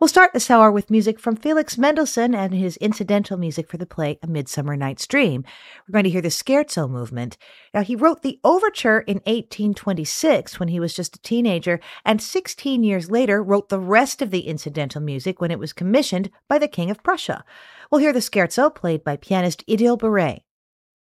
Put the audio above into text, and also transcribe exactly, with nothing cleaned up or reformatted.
We'll start this hour with music from Felix Mendelssohn and his incidental music for the play A Midsummer Night's Dream. We're going to hear the Scherzo movement. Now, he wrote the overture in eighteen twenty-six when he was just a teenager, and sixteen years later wrote the rest of the incidental music when it was commissioned by the King of Prussia. We'll hear the Scherzo played by pianist Idil Beret.